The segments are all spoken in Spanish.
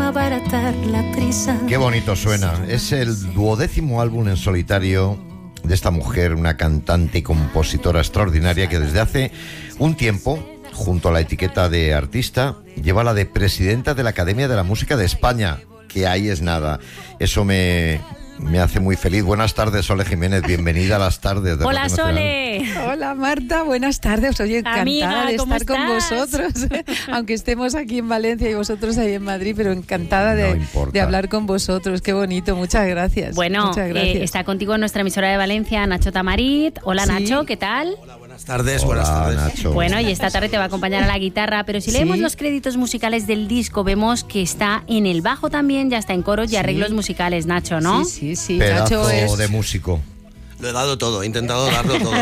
abaratar la prisa. Qué bonito suena. Es el 12º álbum en solitario de esta mujer, una cantante y compositora extraordinaria que desde hace un tiempo, junto a la etiqueta de artista, lleva la de presidenta de la Academia de la Música de España, que ahí es nada. Eso me hace muy feliz. Buenas tardes, Sole Jiménez, bienvenida a las tardes de Hola, Radio Nacional. Sole. Hola, Marta, buenas tardes. Oye, encantada Amiga, de ¿cómo estar con estás? vosotros, aunque estemos aquí en Valencia y vosotros ahí en Madrid, pero encantada No de importa. hablar con vosotros. Qué bonito, muchas gracias. Bueno, muchas gracias. está contigo en nuestra emisora de Valencia, Nacho Tamarit. Hola, Sí. Nacho, ¿qué tal? Buenas tardes, Hola, buenas tardes. Nacho. Bueno, y esta tarde te va a acompañar a la guitarra, pero si Sí. leemos los créditos musicales del disco, vemos que está en el bajo también, ya está en coros y Sí. arreglos musicales, Nacho, ¿no? Sí, sí. Pedazo Nacho es... de músico. Lo he dado todo, he intentado darlo todo.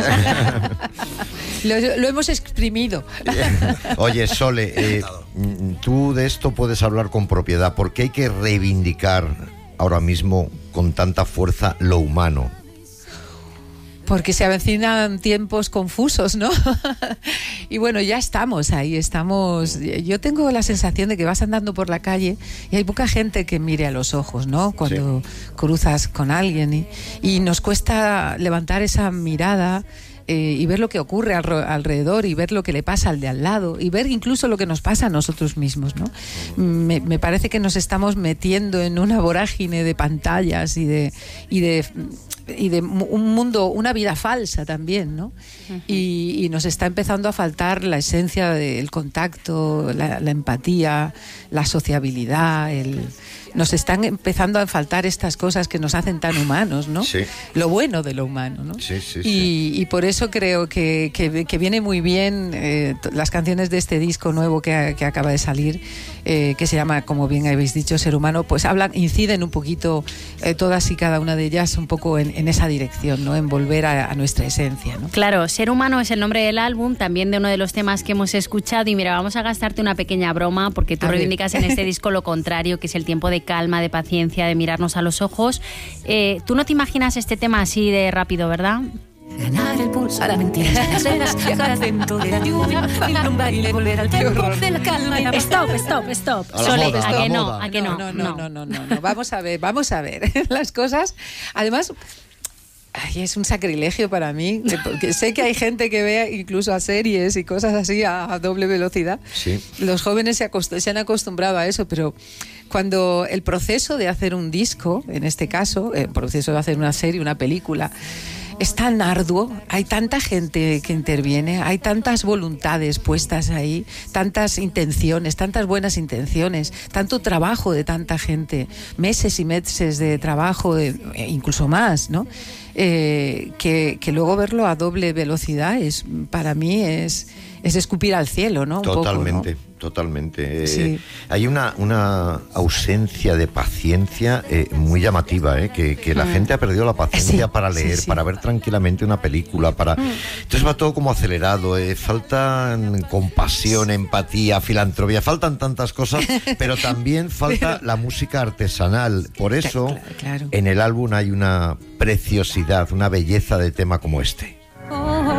Lo hemos exprimido. Oye, Sole, tú de esto puedes hablar con propiedad. ¿Por qué hay que reivindicar ahora mismo con tanta fuerza lo humano? Porque se avecinan tiempos confusos, ¿no? Y bueno, ya estamos ahí, estamos... Yo tengo la sensación de que vas andando por la calle y hay poca gente que mire a los ojos, ¿no? Cuando cruzas con alguien y nos cuesta levantar esa mirada y ver lo que ocurre alrededor y ver lo que le pasa al de al lado y ver incluso lo que nos pasa a nosotros mismos, ¿no? Me parece que nos estamos metiendo en una vorágine de pantallas y de un mundo, una vida falsa también, ¿no? Uh-huh. Y nos está empezando a faltar la esencia del contacto, la empatía, la sociabilidad, nos están empezando a faltar estas cosas que nos hacen tan humanos, ¿no? Sí. Lo bueno de lo humano, ¿no? Sí, sí, Y por eso creo que viene muy bien las canciones de este disco nuevo que acaba de salir, que se llama, como bien habéis dicho, Ser Humano, pues inciden un poquito todas y cada una de ellas un poco en esa dirección, ¿no? En volver a nuestra esencia, ¿no? Claro, Ser Humano es el nombre del álbum, también de uno de los temas que hemos escuchado. Y mira, vamos a gastarte una pequeña broma, porque tú reivindicas en este disco lo contrario, que es el tiempo de calma, de paciencia, de mirarnos a los ojos. Tú no te imaginas este tema así de rápido, ¿verdad? Ganar el pulso a la mentira, viajar al centro de la lluvia, ilumbrar y volver al tiempo de la calma. Stop. A la Sole, moda, ¿a a la que no? moda. ¿A que no? No. Vamos a ver las cosas. Además, es un sacrilegio para mí, porque sé que hay gente que ve incluso a series y cosas así a doble velocidad. Sí. Los jóvenes se han acostumbrado a eso, pero cuando el proceso de hacer un disco, en este caso, el proceso de hacer una serie, una película, es tan arduo, hay tanta gente que interviene, hay tantas voluntades puestas ahí, tantas intenciones, tantas buenas intenciones, tanto trabajo de tanta gente, meses y meses de trabajo, incluso más, ¿no? Que luego verlo a doble velocidad para mí es escupir al cielo, ¿no? Totalmente, un poco, ¿no? Totalmente. Sí. Hay una ausencia de paciencia muy llamativa, que la gente ha perdido la paciencia para leer, para ver tranquilamente una película, entonces va todo como acelerado, faltan compasión, empatía, filantropía, faltan tantas cosas, pero también falta la música artesanal. Por eso, Claro. en el álbum hay una preciosidad, una belleza de tema como este.